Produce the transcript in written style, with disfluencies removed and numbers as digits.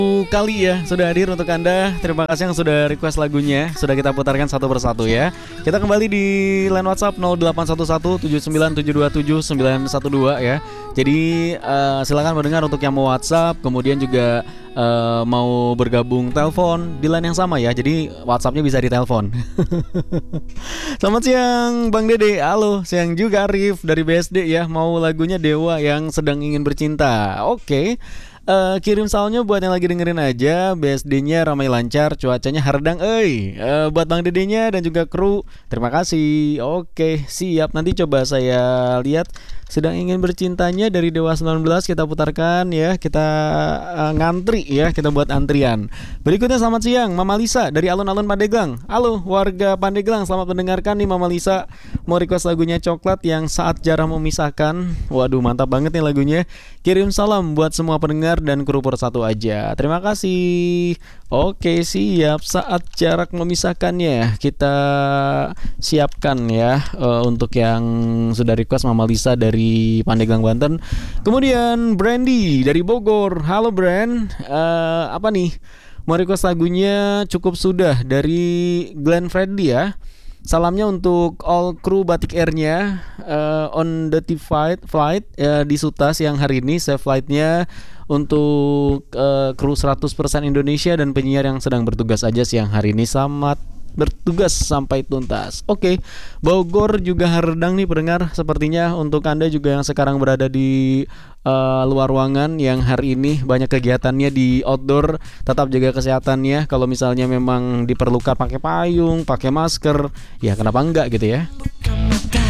kali ya sudah hadir untuk Anda. Terima kasih yang sudah request lagunya. Sudah kita putarkan satu persatu ya. Kita kembali di line WhatsApp 0811 79727 912 ya. Jadi silakan mendengar untuk yang mau WhatsApp, kemudian juga mau bergabung telepon di line yang sama ya. Jadi WhatsAppnya bisa ditelepon. Selamat siang Bang Dede. Halo, siang juga Arif dari BSD ya. Mau lagunya Dewa yang sedang ingin bercinta. Oke. Kirim soundnya buat yang lagi dengerin aja. BSD-nya ramai lancar, cuacanya hardang buat Bang Dedenya dan juga kru, terima kasih. Oke, siap. Nanti coba saya lihat sedang ingin bercintanya dari Dewa 19 kita putarkan ya. Kita ngantri ya, kita buat antrian. Berikutnya selamat siang Mama Lisa dari alun-alun Pandeglang. Halo warga Pandeglang, selamat mendengarkan nih Mama Lisa. Mau request lagunya Coklat yang Saat Jarak Memisahkan. Waduh, mantap banget nih lagunya. Kirim salam buat semua pendengar dan kru persatu aja. Terima kasih. Oke, siap. Saat Jarak Memisahkannya kita siapkan ya untuk yang sudah request Mama Lisa dari Pandeglang Banten. Kemudian Brandy dari Bogor. Halo Brand. Apa nih? Mau request lagunya Cukup Sudah dari Glenn Fredly ya. Salamnya untuk all kru Batik Air-nya on the flight di Suta siang hari ini. Save flight-nya untuk kru 100% Indonesia dan penyiar yang sedang bertugas aja siang hari ini. Selamat bertugas sampai tuntas. Oke, Bogor juga hardang nih pendengar. Sepertinya untuk Anda juga yang sekarang berada di luar ruangan yang hari ini banyak kegiatannya di outdoor, tetap jaga kesehatannya. Kalau misalnya memang diperlukan pakai payung, pakai masker, ya kenapa enggak gitu ya.